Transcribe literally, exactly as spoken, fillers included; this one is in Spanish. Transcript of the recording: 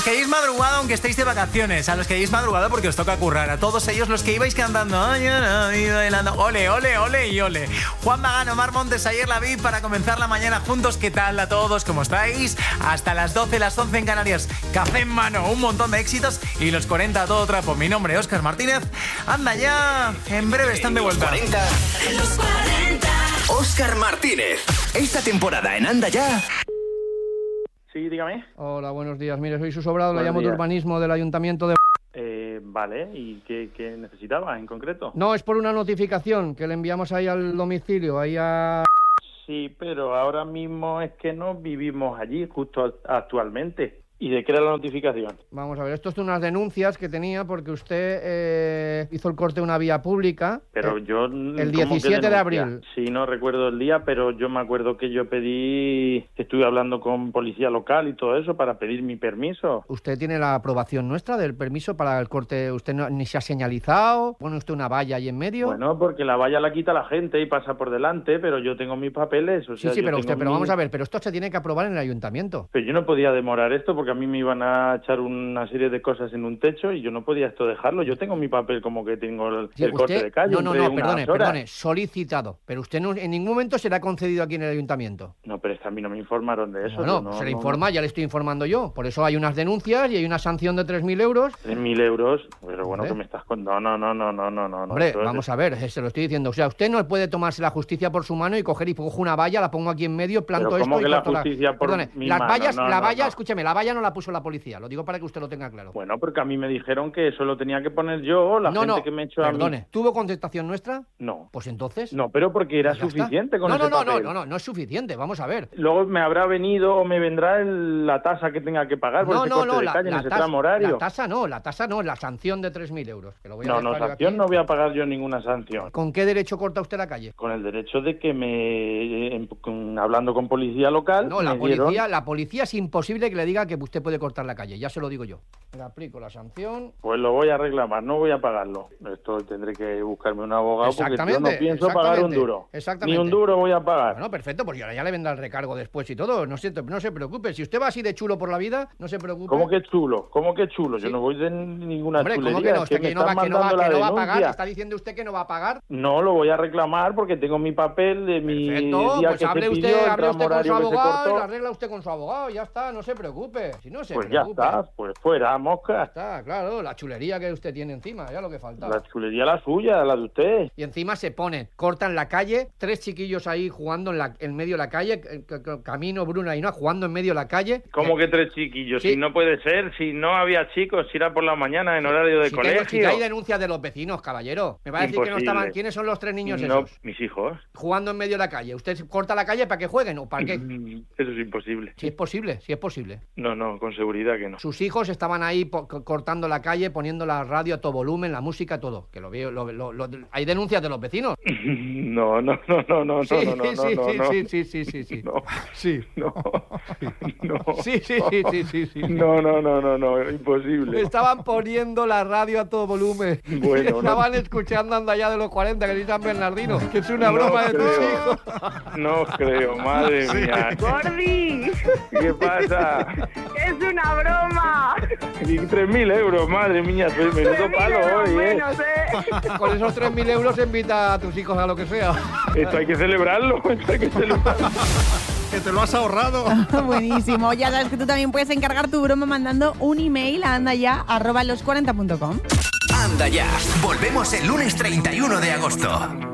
que hayáis madrugado aunque estéis de vacaciones, a los que hayáis madrugado porque os toca currar, a todos ellos los que ibais cantando, ay, ay, ay, bailando, ole, ole, ole y ole. Juan Magán, Omar Montes, ayer la vi para comenzar la mañana juntos. ¿Qué tal a todos? ¿Cómo estáis? Hasta las doce, las once en Canarias. Café en mano, un montón de éxitos y los cuarenta a todo trapo. Mi nombre es Óscar Martínez. Anda ya, en breve están de vuelta. cuarenta. En los cuarenta. Óscar Martínez. Esta temporada en Anda Ya. Sí, dígame. Hola, buenos días. Mire, soy su sobrado, le Buenos llamo de días. urbanismo del Ayuntamiento de... Eh, vale, ¿y qué, qué necesitaba en concreto? No, es por una notificación que le enviamos ahí al domicilio, ahí a... Sí, pero ahora mismo es que no vivimos allí justo actualmente. ¿Y de qué era la notificación? Vamos a ver, esto es de unas denuncias que tenía porque usted eh, hizo el corte de una vía pública. Pero eh, yo... el diecisiete de abril. Sí, no recuerdo el día, pero yo me acuerdo que yo pedí... Estuve hablando con policía local y todo eso para pedir mi permiso. ¿Usted tiene la aprobación nuestra del permiso para el corte? ¿Usted no, ni se ha señalizado? ¿Pone usted una valla ahí en medio? Bueno, porque la valla la quita la gente y pasa por delante, pero yo tengo mis papeles, o sea... Sí, sí, yo pero tengo usted, pero mi- vamos a ver, pero esto se tiene que aprobar en el ayuntamiento. Pero yo no podía demorar esto porque a mí me iban a echar una serie de cosas en un techo y yo no podía esto dejarlo. Yo tengo mi papel como que tengo el, Sí, el corte usted- de calle. No, no, entre no, unas perdone, horas. perdone, solicitado. Pero usted no, en ningún momento será concedido aquí en el ayuntamiento. No, pero es que a mí no me informaron de eso. Bueno, yo no, se le no- informa, ya le estoy informando yo. Por eso hay unas denuncias y hay una sanción de tres mil euros. Tres mil euros, pero bueno, Hombre. que me estás con... No, no, no, no, no, no, no. Hombre, esto es- vamos a ver, eh, se lo estoy diciendo. O sea, usted no puede tomarse la justicia por su mano y coger y cojo una valla, la pongo aquí en medio, planto Pero ¿cómo esto y que la corto justicia por Perdone, mi las mano? vallas, No, la no, valla, no. escúcheme, la valla no la puso la policía. Lo digo para que usted lo tenga claro. Bueno, porque a mí me dijeron que eso lo tenía que poner yo, la no, gente no, que me echó a mí. perdone. ¿Tuvo contestación nuestra? No. Pues entonces... No, pero porque era ya está. suficiente con no, ese no, no, papel. no, no, no, no es suficiente. Vamos a ver. Luego me habrá venido o me vendrá el- la tasa que tenga que pagar por No, ese no, corte no, de la, calle en la ese tasa, tramo horario. la tasa no, la tasa no, la sanción de tres mil euros. Que lo voy a No, no, dejar yo sanción aquí. no voy a pagar yo ninguna sanción. ¿Con qué derecho corta usted la calle? Con el derecho de que me, eh, con- hablando con policía local, No, la me policía, dieron, la policía es imposible que le diga que usted puede cortar la calle, ya se lo digo yo. Le aplico la sanción. pues lo voy a reclamar, no voy a pagarlo. Esto tendré que buscarme un abogado porque yo no Exactamente, pienso pagar un exactamente, duro. exactamente. Ni un duro voy a pagar. Bueno, perfecto, pues ya, ya le vendrá el recargo después y todo. No se, no se preocupe. Si usted va así de chulo por la vida, no se preocupe. ¿Cómo que chulo? ¿Cómo que chulo? Yo Sí. no voy de ninguna Hombre, chulería. ¿cómo que no? es que Usted me que no va, están que no va, mandando que la no va a pagar. denuncia. Está diciendo usted que no va a pagar. No, lo voy a reclamar porque tengo mi papel de mi Perfecto, día pues que hable se usted, pidió, el hable tramo usted con su horario que se abogado y cortó. lo arregla usted con su abogado, ya está, no se preocupe. Si no se Pues ya preocupe. está, pues fuera, Ya mosca. está, claro, la chulería que usted tiene encima, ya lo que faltaba. La chulería la suya, la de usted. Y encima se ponen, cortan la calle, tres chiquillos ahí jugando en, la, en medio de la calle, eh, c- c- Camino, Bruno y no, jugando en medio de la calle. ¿Cómo Eh, que tres chiquillos? sí. Si no puede ser, si no había chicos, si era por la mañana en horario de si, que, colegio. si que hay denuncias de los vecinos, caballero. Me va a decir que no Imposible. estaban. ¿Quiénes son los tres niños No, esos? mis hijos. Jugando en medio de la calle. ¿Usted corta la calle para que jueguen o para qué? Eso es imposible. Si es posible, si es posible. No, no, con seguridad que no. Sus hijos estaban ahí po- co- cortando la calle, poniendo la radio a todo volumen, la música, todo. Que lo veo, lo- lo- lo- hay denuncias de los vecinos. No, no, no, no, no, Sí, no, no, no, sí, no, sí, no. sí, sí, sí, sí, sí. No, Sí. no, no. Sí, sí, sí, sí, sí, sí. No, no, no, no, no, imposible. Estaban poniendo la radio a todo volumen. Bueno, Y no. estaban escuchando Anda Ya de los cuarenta, que dice San Bernardino, que es una No broma de tus creo. hijos. No creo, madre mía. Gordi, ¿Qué pasa? es una broma. Y tres mil euros, madre mía, pues menudo Tres mil palo euros hoy, ¿eh? menos, ¿eh? Con esos tres mil euros invita a tus hijos a lo que sea. Esto hay que celebrarlo, esto hay que celebrarlo. Que te lo has ahorrado. Buenísimo. Ya sabes que tú también puedes encargar tu broma mandando un email a andaya arroba los cuarenta punto com. Anda Ya. Volvemos el lunes treinta y uno de agosto.